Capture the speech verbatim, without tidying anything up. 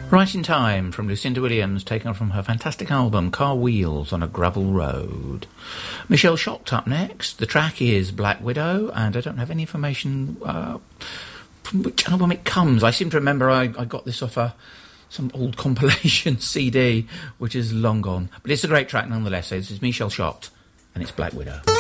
Right in Time from Lucinda Williams, taken from her fantastic album Car Wheels on a Gravel Road. Michelle Shocked up next. The track is Black Widow, and I don't have any information uh, from which album it comes. I seem to remember I, I got this off a, some old compilation C D, which is long gone. But it's a great track nonetheless. So this is Michelle Shocked, and it's Black Widow.